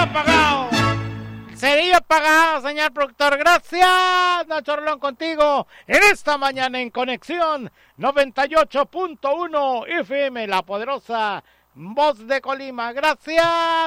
Apagado. Sería apagado, señor productor. Gracias, Nacho Rolón, contigo en esta mañana en Conexión 98.1 FM, la poderosa voz de Colima. Gracias.